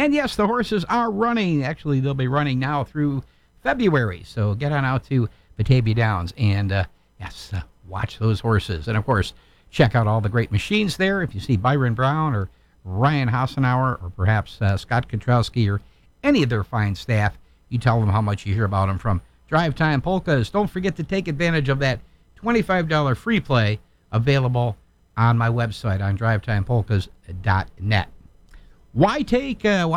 And yes, the horses are running. Actually, they'll be running now through February. So get on out to Batavia Downs and, watch those horses. And, of course, check out all the great machines there. If you see Byron Brown or Ryan Hassenauer or perhaps Scott Kotrowski or any of their fine staff, you tell them how much you hear about them from Drive Time Polkas. Don't forget to take advantage of that $25 free play available on my website on drivetimepolkas.net. Why take